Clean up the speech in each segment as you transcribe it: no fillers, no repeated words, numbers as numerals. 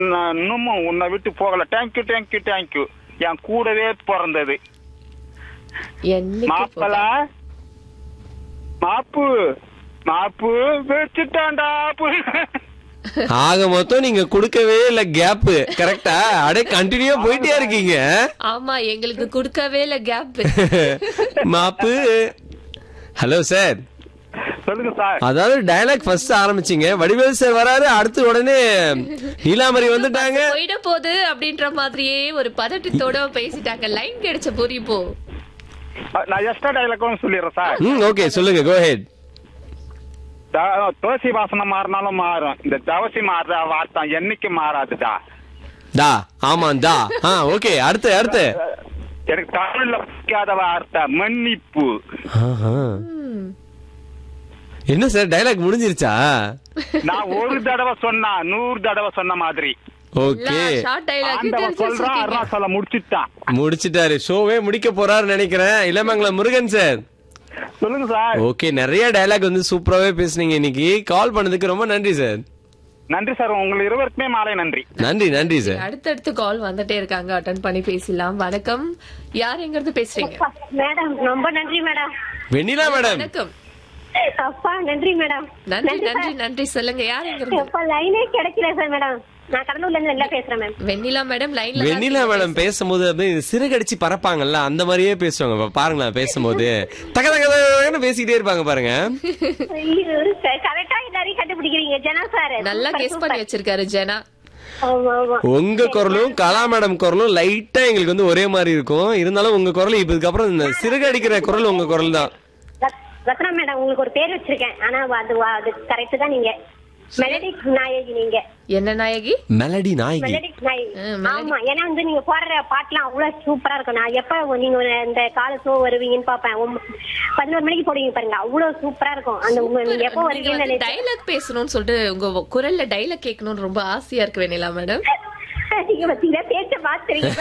நான் இன்னமும் உன்னை விட்டு போகல. Thank you thank you thank you. என் கூடவே பிறந்தது மாப்பல மாப்பு மாப்பு வச்சுட்டான்டா. ஆக மொத்தம் நீங்க குடுக்கவே இல்ல கேப். கரெக்டா? அடே கண்டினியூ போயிட்டே இருக்கீங்க. ஆமா, எங்களுக்கு கொடுக்கவே இல்ல கேப். மாப்பு. Hello sir. சொல்லுங்க சார். அதாவது டயலாக் ஃபர்ஸ்ட் ஆரம்பிச்சீங்க, வடிவேல் சார் வராரு, அடுத்து உடனே நீலாமரி வந்துட்டாங்க. போயிட போகுது அப்படின்ற மாதிரியே ஒரு பதட்டத்தோட பேசிட்டாங்க. லைன் கிடைச்ச புரியுப்போ. நான் எக்ஸ்ட்ரா டைலாக் சொல்லிடுறேன் சார். ஓகே சொல்லுங்க, கோ ஹெட். துளசி வாசனை மாறினாலும் மாறும், இந்த தவசி மாறுற வார்த்தை என்னைக்கு மாறாதுடா. டா. ஆமா டா. ஓகே, அடுத்து அடுத்து. எனக்கு தமிழ்ல பிடிக்காத வார்த்தை மன்னிப்பு. என்ன சார் டயலாக் முடிஞ்சிருச்சா? நான் ஒரு தடவை சொன்னா 100 தடவை சொன்ன மாதிரி. ஓகே, ஷார்ட் டயலாக் சொல்றான், அருணாச்சல முடிச்சுட்டான். முடிச்சிட்டாரு. ஷோவே முடிக்க போறாரு நினைக்கிறேன். இளமங்கலம் முருகன் சார். சொல்லுங்க சார். ஓகே, நிறைய டயலாக் வந்து சூப்பராவே பேசுனீங்க இன்னைக்கு. கால் பண்ணதுக்கு ரொம்ப நன்றி சார். நன்றி சார். உங்களுக்கு இருவருக்குமே மாலை நன்றி. நன்றி நன்றி சார். அடுத்தடுத்து கால் வந்துட்டே இருக்காங்க, அட்டெண்ட் பண்ணி பேசலாம். வணக்கம், யார் எங்க இருந்து பேசுறீங்க? மேடம் ரொம்ப நன்றி மேடம். வெண்ணிலா மேடம். வணக்கம். அப்பா நன்றி மேடம். நன்றி நன்றி நன்றி. சொல்லுங்க, யார் எங்க இருந்து? அப்பா லைனே கிடைக்கல சார் மேடம். நான் கடலூர்ல இருந்து நல்லா பேசுறேன் மேம். வெண்ணிலா மேடம் லைன்ல. வெண்ணிலா மேடம் பேசும்போது அப்படியே சிறகடிச்சு பறப்பாங்கல்ல, அந்த மாதிரியே பேசுவாங்க பாருங்களேன். பேசும்போது தக தக தகன்னு பேசிக்கிட்டே இருப்பாங்க பாருங்க. கரெக்டா எல்லாரையும் கண்டுபிடிக்கிறீங்க. ஜனா சார் நல்லா கெஸ் பண்ணி வச்சிருக்காரு ஜனா. ஆமா ஆமா. உங்க குரலும் கலா மேடம் குரலும் லைட்டா எங்களுக்கு வந்து ஒரே மாதிரி இருக்கும். இருந்தாலும் உங்க குரல் இப்ப இதுக்கப்புறம் இந்த சிறகடிக்கிற குரல் உங்க குரல் தான். ரத்னா மேடம் உங்களுக்கு ஒரு பேர் வச்சிருக்கேன். ஆனா அது கரெக்ட் தான். நீங்க மெலடி நாயகி. நீங்க என்ன நாயகி? மெலடி நாயகி. மெலடி நாயகி. ஆமா, ஏன்னா வந்து நீங்க போடுற பாட்டுலாம் அவ்வளவு சூப்பரா இருக்கும். நான் எப்ப நீங்க இந்த கால ஷோ வருவீங்கன்னு பாப்பேன். 11 மணிக்கு போடுவீங்க பாருங்க, அவ்வளவு சூப்பரா இருக்கும். அந்த நீங்க எப்ப வருவீங்கன்னு டைலாக் பேசணும்னு சொல்லிட்டு உங்க குரல்ல டைலாக் கேட்கணும்னு ரொம்ப ஆசையா இருக்கு வெண்ணிலா மேடம். நீங்க பத்தீங்க பேச்ச பாத்துறீங்க.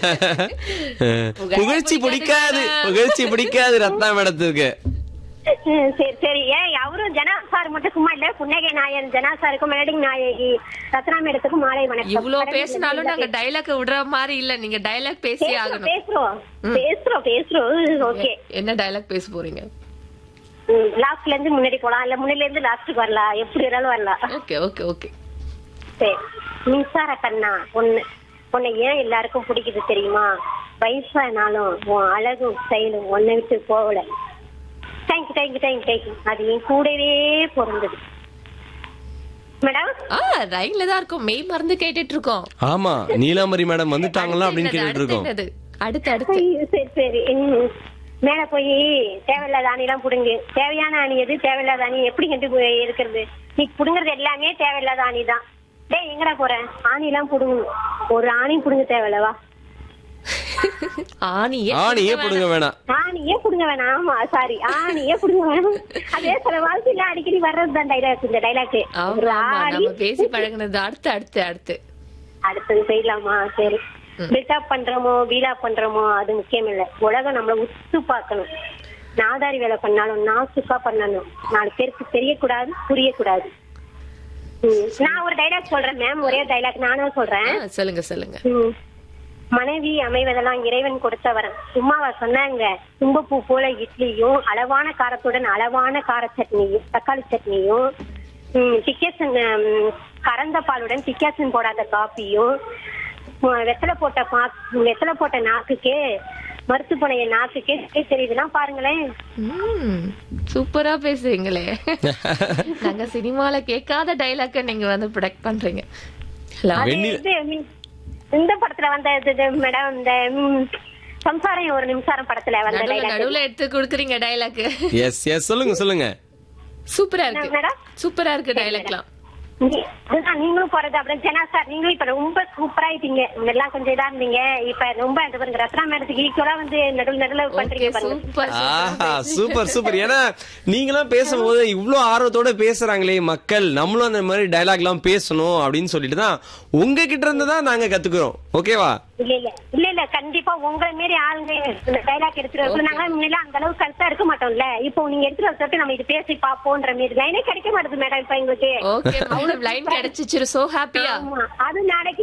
புகழ்ச்சி பிடிக்காது, புகழ்ச்சி பிடிக்காது ரத்னா மேடத்துக்கு. சரி சரி. ஏன் அவரும் ஜனா சார் மட்டும் சும்மா இல்ல, புன்னகை நாயன் ஜனா சாருக்கும் மெலடி நாயகி ரத்னா மேடத்துக்கும் மாலை வணக்கம். இவ்வளவு பேசினாலும் நாங்க டைலாக் விடுற மாதிரி இல்ல, நீங்க டைலாக் பேசியே ஆகணும். பேசுறோம் பேசுறோம் பேசுறோம். ஓகே, என்ன டைலாக் பேச போறீங்க? லாஸ்ட்ல இருந்து முன்னாடி போலாம், இல்ல முன்னாடில இருந்து லாஸ்ட்டுக்கு வரலாம், எப்படி இருந்தாலும் வரலாம். Okay okay okay. சரி. மின்சார கண்ணா, உன்னை ஏன் எல்லாருக்கும் பிடிக்குது தெரியுமா? வயசானாலும் உன் அழகும் ஸ்டைலும் உன்னை விட்டு போகல. Thank you thank you thank you thank you. அது என் கூடவே பொருந்தது மேடம். லைன்ல தான் இருக்கோம், மெய் மறந்து கேட்டுட்டு இருக்கோம். ஆமா, நீலாமரி மேடம் வந்துட்டாங்களா அப்படின்னு கேட்டுட்டு இருக்கோம். அடுத்து அடுத்து. சரி சரி. மேல போய் தேவையில்லாத அணி எல்லாம் புடுங்கு. தேவையான அணி எது, தேவையில்லாத அணி எப்படி கண்டு இருக்கிறது? நீ புடுங்குறது எல்லாமே தேவையில்லாத அணி தான். டேய் எங்கடா போற? ஆணி எல்லாம் புடுங்கணும். ஒரு ஆணி புடுங்க தேவையில்லவா? ஆணியே புடுங்க வேணாம். ஆணியே புடுங்க வேணாம். ஆமா சாரி, ஆணியே புடுங்க வேணாம். அதே சில வாழ்க்கையில அடிக்கடி வர்றதுதான் டைலாக். இந்த டைலாக் நம்ம பேசி பழகினது. அடுத்து அடுத்து அடுத்து அடுத்தது போயிடலாமா? சரி. பில்டப் பண்றோமோ வீலா பண்றோமோ அது முக்கியம் இல்ல. உலகம் நம்மள உத்து பார்க்கணும். நாதாரி வேலை பண்ணாலும் நாசுக்கா பண்ணணும். 4 பேருக்கு தெரியக்கூடாது, புரியக்கூடாது. நான் ஒரு டைலாக் சொல்றேன் மேம், ஒரே டைலாக் நானும் சொல்றேன். சொல்லுங்க சொல்லுங்க. மனைவி அமைவதெல்லாம் இறைவன் கொடுத்த வரம். சும்மாவா சொன்னாங்க? தும்பப்பூ போல இட்லியும் அளவான காரத்துடன் அளவான கார சட்னியும் தக்காளி சட்னியும் டிக்கேசன் கறந்த பாலுடன் டிக்கேசன் போடாத காப்பியும் வெத்தலை போட்ட நாக்குக்கே மருத்து போனைய நாக்குக்கே தெரியுதுன்னா பாருங்களேன். சூப்பரா பேசுறீங்களே. நாங்க சினிமால கேட்காத டைலாக்க நீங்க வந்து ப்ரொடக்ட் பண்றீங்க. இந்த படத்துல வந்த மேடம், இந்த சம்சாரம் ஒரு நிமிஷம் படத்துல வந்த டைலாக் நடுவுல எடுத்து கொடுக்குறீங்க டைலாக். எஸ் எஸ், சொல்லுங்க சொல்லுங்க. சூப்பரா இருக்கு, சூப்பரா இருக்கு டைலாக்லாம். நீங்களும் போறது அப்புறம் ஜனா சார், நீங்களும் இப்ப ரொம்ப சூப்பரா ஆயிட்டீங்க. முன்னெல்லாம் கொஞ்சம் இதா இருந்தீங்க, இப்ப ரொம்ப ரத்னா மேடத்துக்கு ஈக்குவலா வந்து நடுவுல பண்றீங்க. Super super. ஏன்னா நீங்களாம் பேசும்போது இவ்வளவு ஆர்வத்தோட பேசுறாங்களே மக்கள், நம்மளும் அந்த மாதிரி டைலாக் எல்லாம் பேசணும் அப்படின்னு சொல்லிட்டு தான் உங்ககிட்ட இருந்து தான் நாங்க கத்துக்கிறோம். ஓகேவா? இல்ல கண்டிப்பா உங்களை மாரி ஆளுங்க இந்த டைலாக் எடுத்துட்டு நாங்க முன்னாடி அந்த அளவுக்கு கருத்தா இருக்க மாட்டோம்ல. இப்போ நீங்க எடுத்துட்டு சொல்லிட்டு நம்ம இது பேசி பாப்போன்ற மாதிரி லைனே கிடைக்க மாட்டேது மேடம் இப்ப எங்களுக்கு. ஓகே மேடம், லைன் கிடைச்சிச்சு. சோ ஹாப்பியா. அது நாளைக்கு